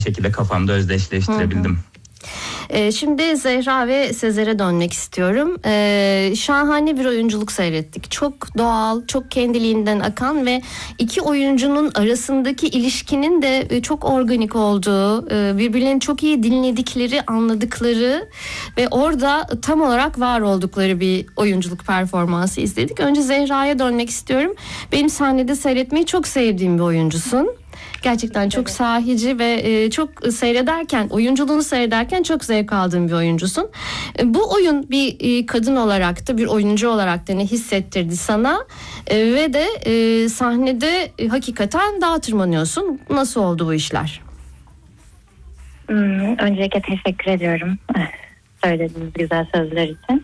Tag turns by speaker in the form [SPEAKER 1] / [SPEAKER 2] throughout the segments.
[SPEAKER 1] şekilde kafamda özdeşleştirebildim.
[SPEAKER 2] Şimdi Zehra ve Sezer'e dönmek istiyorum. Şahane bir oyunculuk seyrettik. Çok doğal, çok kendiliğinden akan ve iki oyuncunun arasındaki ilişkinin de çok organik olduğu, birbirlerini çok iyi dinledikleri, anladıkları ve orada tam olarak var oldukları bir oyunculuk performansı izledik. Önce Zehra'ya dönmek istiyorum. Benim sahnede seyretmeyi çok sevdiğim bir oyuncusun. Gerçekten çok sahici ve çok seyrederken, oyunculuğunu seyrederken çok zevk aldığım bir oyuncusun. Bu oyun bir kadın olarak da, bir oyuncu olarak da ne hissettirdi sana? Ve de sahnede hakikaten dağa tırmanıyorsun. Nasıl oldu bu işler?
[SPEAKER 3] Öncelikle teşekkür ediyorum söylediğiniz güzel sözler için.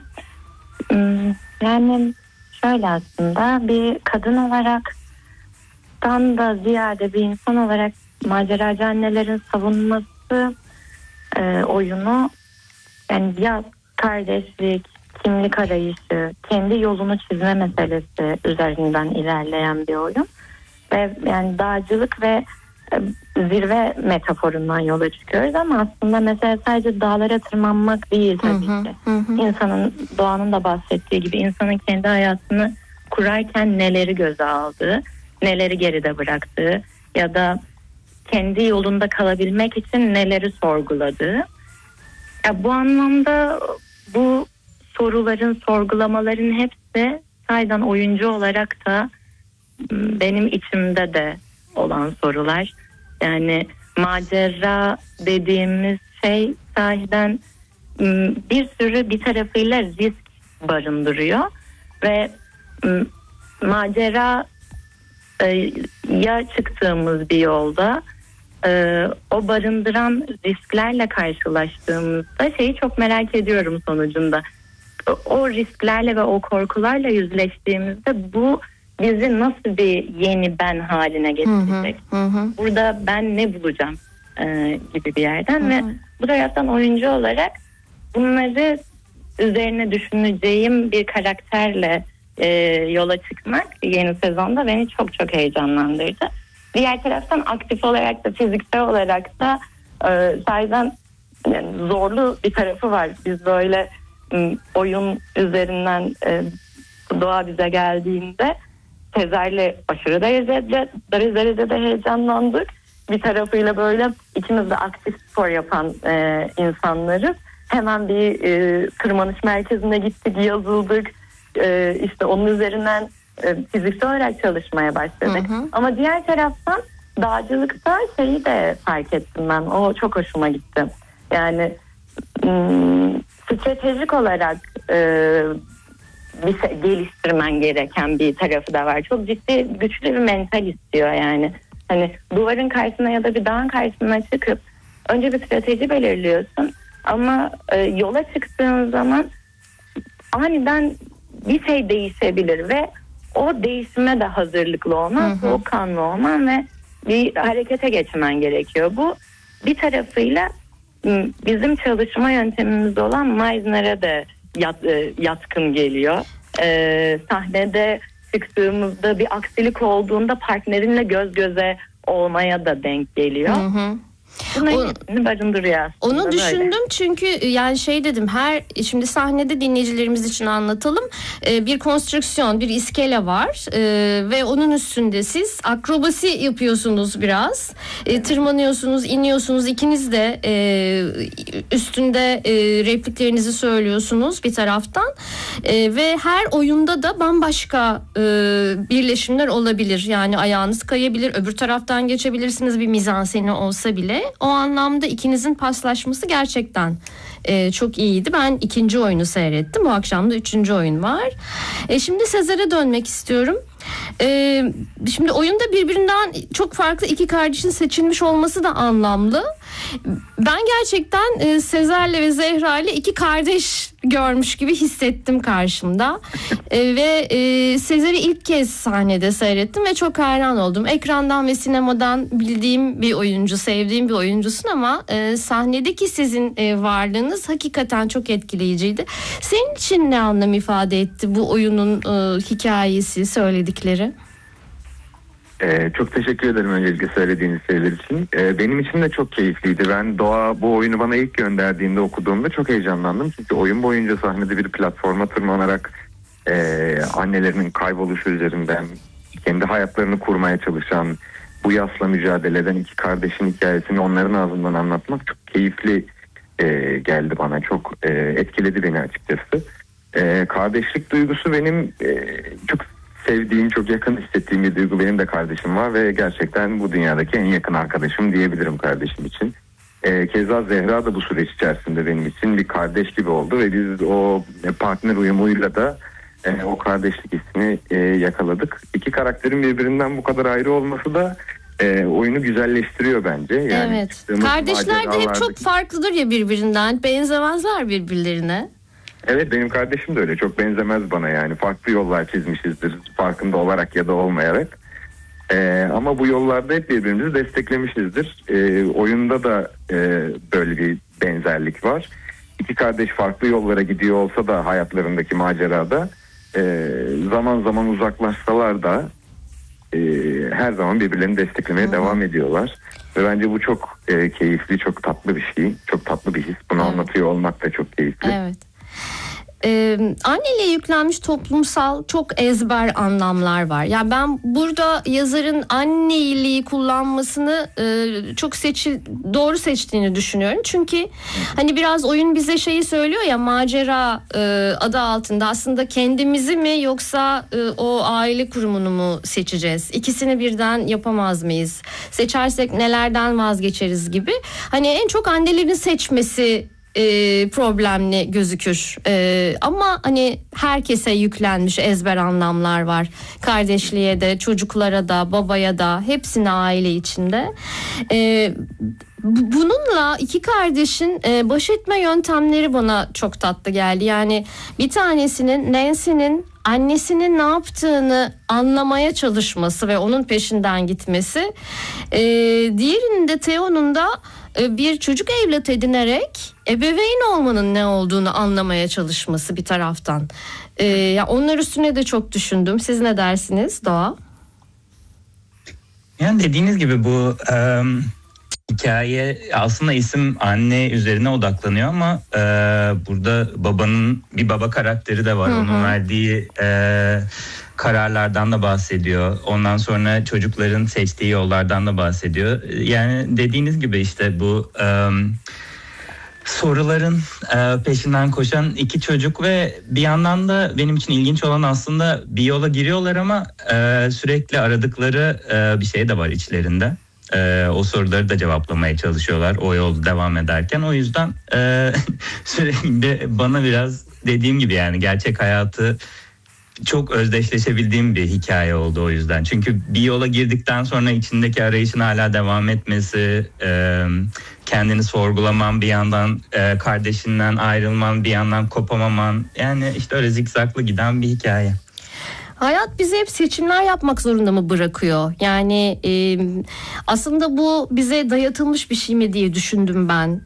[SPEAKER 3] Yani şöyle, aslında bir kadın olarak da ziyade bir insan olarak maceracı annelerin savunması oyunu, yani ya kardeşlik, kimlik arayışı, kendi yolunu çizme meselesi üzerinden ilerleyen bir oyun ve yani dağcılık ve zirve metaforundan yola çıkıyoruz ama aslında mesela sadece dağlara tırmanmak değil tabii ki. İnsanın, doğanın da bahsettiği gibi, insanın kendi hayatını kurarken neleri göze aldığı, neleri geride bıraktığı ya da kendi yolunda kalabilmek için neleri sorguladığı. Ya bu anlamda bu soruların, sorgulamaların hepsi sayeden oyuncu olarak da benim içimde de olan sorular. Yani macera dediğimiz şey sahiden bir sürü bir tarafıyla risk barındırıyor ve macera ya çıktığımız bir yolda o barındıran risklerle karşılaştığımızda şeyi çok merak ediyorum sonucunda. O risklerle ve o korkularla yüzleştiğimizde bu bizi nasıl bir yeni ben haline getirecek? Burada ben ne bulacağım gibi bir yerden ve bu taraftan oyuncu olarak bunları üzerine düşüneceğim bir karakterle yola çıkmak yeni sezonda beni çok çok heyecanlandırdı. Diğer taraftan aktif olarak da fiziksel olarak da sayeden yani zorlu bir tarafı var. Biz böyle oyun üzerinden doğa bize geldiğinde Sezer'le aşırı derecede heyecanlandık. Bir tarafıyla böyle ikimiz de aktif spor yapan insanlarız. Hemen bir tırmanış merkezine gittik, yazıldık. İşte onun üzerinden fiziksel olarak çalışmaya başladık. Ama diğer taraftan dağcılıkta şeyi de fark ettim ben. O çok hoşuma gitti. Yani stratejik olarak bir şey geliştirmen gereken bir tarafı da var. Çok ciddi, güçlü bir mental istiyor yani. Hani duvarın karşısına ya da bir dağın karşısına çıkıp önce bir strateji belirliyorsun ama yola çıktığın zaman aniden bir şey değişebilir ve o değişime de hazırlıklı olman, soğukkanlı olman ve bir harekete geçmen gerekiyor. Bu bir tarafıyla bizim çalışma yöntemimiz olan Meisner'e de yatkın geliyor. Sahnede çıktığımızda bir aksilik olduğunda partnerinle göz göze olmaya da denk geliyor. Bunların barındırıyor aslında.
[SPEAKER 2] Onu düşündüm böyle. Çünkü yani şey dedim, şimdi sahnede dinleyicilerimiz için anlatalım. Bir konstrüksiyon, bir iskele var ve onun üstünde siz akrobasi yapıyorsunuz biraz. Tırmanıyorsunuz, iniyorsunuz, ikiniz de üstünde repliklerinizi söylüyorsunuz bir taraftan ve her oyunda da bambaşka birleşimler olabilir. Yani ayağınız kayabilir, öbür taraftan geçebilirsiniz, bir mizanseni olsa bile. O anlamda ikinizin paslaşması gerçekten çok iyiydi. Ben ikinci oyunu seyrettim. Bu akşam da üçüncü oyun var. Şimdi Sezer'e dönmek istiyorum. Şimdi oyunda birbirinden çok farklı iki kardeşin seçilmiş olması da anlamlı. Ben gerçekten Sezer'le ve Zehra'yla iki kardeş görmüş gibi hissettim karşımda. Ve Sezer'i ilk kez sahnede seyrettim ve çok hayran oldum. Ekrandan ve sinemadan bildiğim bir oyuncu, sevdiğim bir oyuncusun ama sahnedeki sizin varlığınız hakikaten çok etkileyiciydi. Senin için ne anlam ifade etti bu oyunun hikayesi, söyledikleri?
[SPEAKER 4] Çok teşekkür ederim öncelikle söylediğiniz şeyler için. Benim için de çok keyifliydi. Ben Doğa bu oyunu bana ilk gönderdiğinde okuduğumda çok heyecanlandım. Çünkü oyun boyunca sahnede bir platforma tırmanarak annelerinin kayboluşu üzerinden kendi hayatlarını kurmaya çalışan, bu yasla mücadele eden iki kardeşin hikayesini onların ağzından anlatmak çok keyifli geldi bana. Çok etkiledi beni açıkçası. Kardeşlik duygusu benim çok sevdiğim, çok yakın hissettiğim bir duygu. Benim de kardeşim var ve gerçekten bu dünyadaki en yakın arkadaşım diyebilirim kardeşim için. Keza Zehra da bu süreç içerisinde benim için bir kardeş gibi oldu ve biz o partner uyumuyla da o kardeşlik hissini yakaladık. İki karakterin birbirinden bu kadar ayrı olması da oyunu güzelleştiriyor bence. Yani
[SPEAKER 2] evet. Kardeşler de hep çok farklıdır ya birbirinden. Benzemezler birbirlerine.
[SPEAKER 4] Evet, benim kardeşim de öyle. Çok benzemez bana yani. Farklı yollar çizmişizdir. Farkında olarak ya da olmayarak. Ama bu yollarda hep birbirimizi desteklemişizdir. Oyunda da böyle bir benzerlik var. İki kardeş farklı yollara gidiyor olsa da hayatlarındaki macerada zaman zaman uzaklaşsalar da her zaman birbirlerini desteklemeye devam ediyorlar. Ve bence bu çok keyifli, çok tatlı bir şey. Çok tatlı bir his. Bunu anlatıyor olmak da çok keyifli.
[SPEAKER 2] Evet. Anneliğe yüklenmiş toplumsal çok ezber anlamlar var. Yani ben burada yazarın anneliği kullanmasını çok doğru seçtiğini düşünüyorum. Çünkü hani biraz oyun bize şeyi söylüyor ya, macera adı altında aslında kendimizi mi yoksa o aile kurumunu mu seçeceğiz? İkisini birden yapamaz mıyız? Seçersek nelerden vazgeçeriz gibi. Hani en çok annelerin seçmesi problemli gözükür. Ama hani herkese yüklenmiş ezber anlamlar var. Kardeşliğe de, çocuklara da, babaya da, hepsine aile içinde. Bununla iki kardeşin baş etme yöntemleri bana çok tatlı geldi. Yani bir tanesinin, Nancy'nin annesinin ne yaptığını anlamaya çalışması ve onun peşinden gitmesi. Diğerinin de Theo'nun da bir çocuk evlat edinerek ebeveyn olmanın ne olduğunu anlamaya çalışması bir taraftan. Ya onlar üstüne de çok düşündüm. Siz ne dersiniz Doğa?
[SPEAKER 1] Yani dediğiniz gibi bu hikaye aslında isim anne üzerine odaklanıyor ama burada babanın bir baba karakteri de var. Onun verdiği kararlardan da bahsediyor. Ondan sonra çocukların seçtiği yollardan da bahsediyor. Yani dediğiniz gibi işte bu soruların peşinden koşan iki çocuk ve bir yandan da benim için ilginç olan aslında bir yola giriyorlar ama sürekli aradıkları bir şey de var içlerinde. O soruları da cevaplamaya çalışıyorlar o yol devam ederken. O yüzden sürekli bana biraz dediğim gibi yani gerçek hayatı çok özdeşleşebildiğim bir hikaye oldu o yüzden. Çünkü bir yola girdikten sonra içindeki arayışın hala devam etmesi, kendini sorgulaman, bir yandan kardeşinden ayrılman, bir yandan kopamaman, yani işte öyle zikzaklı giden bir hikaye.
[SPEAKER 2] Hayat bizi hep seçimler yapmak zorunda mı bırakıyor? Yani aslında bu bize dayatılmış bir şey mi diye düşündüm ben.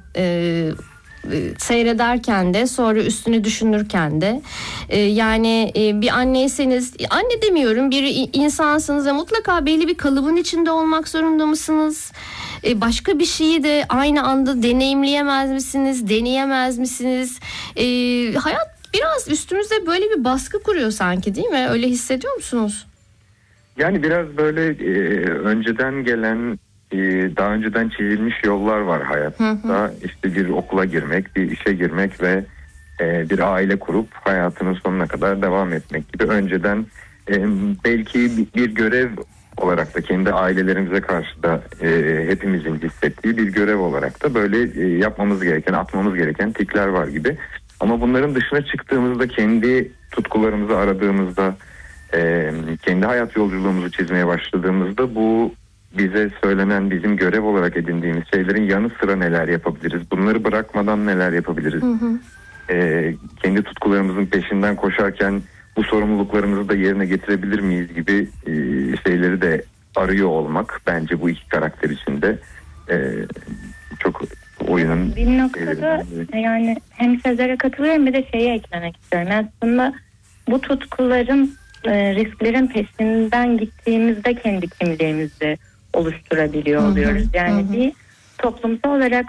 [SPEAKER 2] Seyrederken de, sonra üstüne düşünürken de. Yani bir anneyseniz, anne demiyorum, bir insansınız ve mutlaka belli bir kalıbın içinde olmak zorunda mısınız? Başka bir şeyi de aynı anda deneyimleyemez misiniz? Deneyemez misiniz? Hayat biraz üstümüzde böyle bir baskı kuruyor sanki, değil mi? Öyle hissediyor musunuz?
[SPEAKER 4] Yani biraz böyle önceden gelen, daha önceden çizilmiş yollar var hayatta. İşte bir okula girmek, bir işe girmek ve bir aile kurup hayatının sonuna kadar devam etmek gibi. Önceden belki bir görev olarak da kendi ailelerimize karşı da hepimizin hissettiği bir görev olarak da böyle yapmamız gereken, atmamız gereken tikler var gibi. Ama bunların dışına çıktığımızda, kendi tutkularımızı aradığımızda, kendi hayat yolculuğumuzu çizmeye başladığımızda bu bize söylenen, bizim görev olarak edindiğimiz şeylerin yanı sıra neler yapabiliriz? Bunları bırakmadan neler yapabiliriz? Kendi tutkularımızın peşinden koşarken bu sorumluluklarımızı da yerine getirebilir miyiz gibi şeyleri de arıyor olmak bence bu iki karakter için de çok oyunun
[SPEAKER 3] bir noktada yani hem Sezer'e katılıyorum, bir de şeyi eklemek istiyorum. Aslında bu tutkuların risklerin peşinden gittiğimizde kendi kimliğimizi oluşturabiliyor oluyoruz. Yani bir toplumsal olarak